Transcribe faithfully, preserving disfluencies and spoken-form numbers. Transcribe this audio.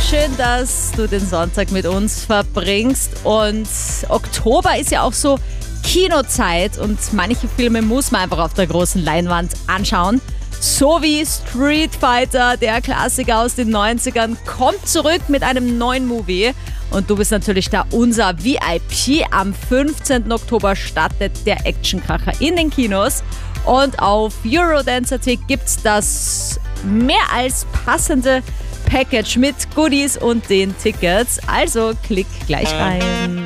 schön, dass du den Sonntag mit uns verbringst. Und Oktober ist ja auch so Kinozeit und manche Filme muss man einfach auf der großen Leinwand anschauen. So wie Street Fighter, der Klassiker aus den neunzigern, kommt zurück mit einem neuen Movie. Und du bist natürlich da unser V I P. Am fünfzehnten Oktober startet der Actionkracher in den Kinos. Und auf Eurodance Punkt at gibt's das mehr als passende Package mit Goodies und den Tickets. Also klick gleich rein.